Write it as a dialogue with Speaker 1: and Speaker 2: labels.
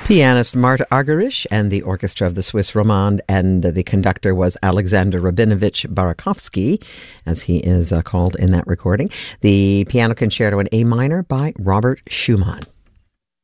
Speaker 1: Pianist Marta Argerich and the orchestra of the Swiss Romande, and the conductor was Alexander Rabinovich Barakovsky, as he is called in that recording. The piano concerto in A minor by Robert Schumann.